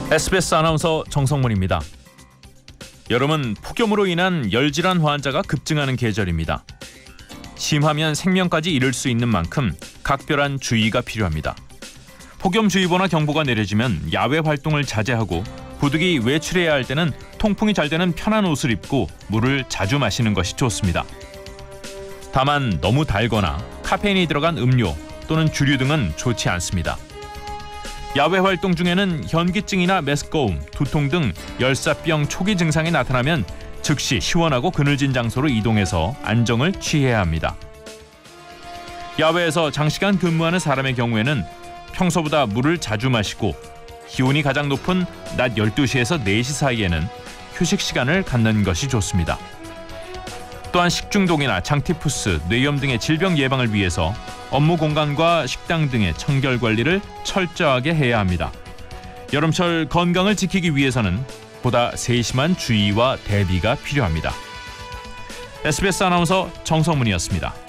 SBS 아나운서 정성문입니다. 여름은 폭염으로 인한 열질환 환자가 급증하는 계절입니다. 심하면 생명까지 잃을 수 있는 만큼 각별한 주의가 필요합니다. 폭염주의보나 경보가 내려지면 야외 활동을 자제하고 부득이 외출해야 할 때는 통풍이 잘 되는 편한 옷을 입고 물을 자주 마시는 것이 좋습니다. 다만 너무 달거나 카페인이 들어간 음료 또는 주류 등은 좋지 않습니다. 야외 활동 중에는 현기증이나 메스꺼움, 두통 등 열사병 초기 증상이 나타나면 즉시 시원하고 그늘진 장소로 이동해서 안정을 취해야 합니다. 야외에서 장시간 근무하는 사람의 경우에는 평소보다 물을 자주 마시고 기온이 가장 높은 낮 12시에서 4시 사이에는 휴식 시간을 갖는 것이 좋습니다. 또한 식중독이나 장티푸스, 뇌염 등의 질병 예방을 위해서 업무 공간과 식당 등의 청결 관리를 철저하게 해야 합니다. 여름철 건강을 지키기 위해서는 보다 세심한 주의와 대비가 필요합니다. SBS 아나운서 정성문이었습니다.